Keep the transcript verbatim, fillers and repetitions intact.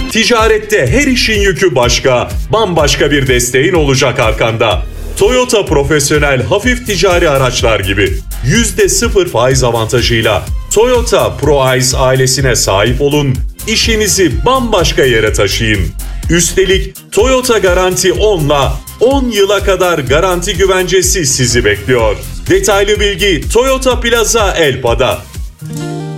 Ticarette her işin yükü başka, bambaşka bir desteğin olacak arkanda. Toyota Profesyonel Hafif Ticari Araçlar gibi yüzde sıfır faiz avantajıyla Toyota ProAce ailesine sahip olun, işinizi bambaşka yere taşıyın. Üstelik Toyota Garanti on'la on yıla kadar garanti güvencesi sizi bekliyor. Detaylı bilgi Toyota Plaza Elpa'da.